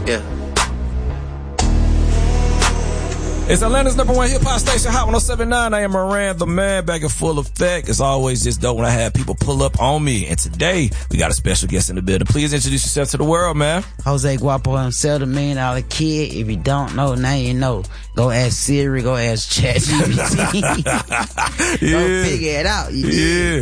Yeah. It's Atlanta's #1 hip-hop station, Hot 107.9. I am Moran, the man, back in full effect. It's always just dope when I have people pull up on me. And today, we got a special guest in the building. Please introduce yourself to the world, man. Jose Guapo himself, the $1 million kid. If you don't know, now you know. Go ask Siri, go ask ChatGPT. Go figure it out. Yeah.